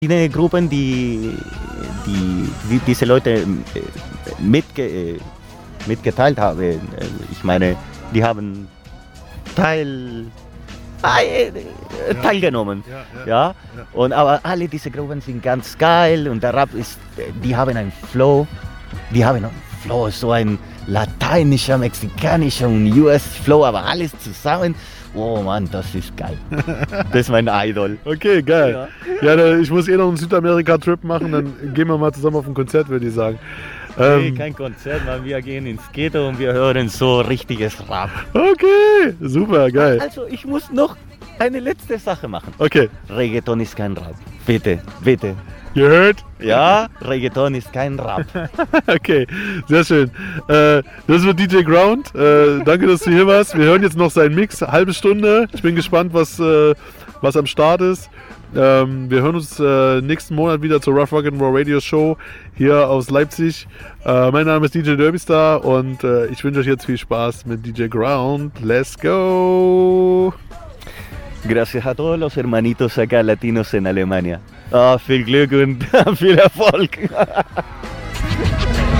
verschiedene Gruppen, die diese Leute mitgeteilt haben. Ich meine, die haben teilgenommen. Ja. Und aber alle diese Gruppen sind ganz geil und der Rap die haben einen Flow. Die haben einen Flow, so ein lateinischer, mexikanischer und US-Flow, aber alles zusammen. Oh Mann, das ist geil. Das ist mein Idol. Okay, geil. Ja, ich muss noch einen Südamerika-Trip machen, dann gehen wir mal zusammen auf ein Konzert, würde ich sagen. Nee, kein Konzert, weil wir gehen ins Ghetto und wir hören so richtiges Rap. Okay, super, geil. Also ich muss noch eine letzte Sache machen. Okay. Reggaeton ist kein Rap. Bitte, bitte. Gehört? Ja, Reggaeton ist kein Rap. Okay, sehr schön. Das wird DJ Ground. Danke, dass du hier warst. Wir hören jetzt noch seinen Mix, halbe Stunde. Ich bin gespannt, was am Start ist. Wir hören uns nächsten Monat wieder zur Rough Rock'n'Roll Radio Show hier aus Leipzig. Mein Name ist DJ Derbystar und ich wünsche euch jetzt viel Spaß mit DJ Ground. Let's go! Gracias a todos los hermanitos acá latinos en Alemania. Viel Glück und viel Erfolg.